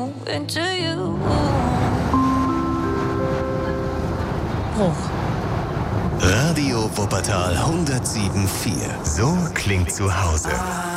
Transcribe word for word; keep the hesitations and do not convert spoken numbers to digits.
into you. Bruch. Radio Wuppertal hundertsieben Komma vier. So klingt zu Hause.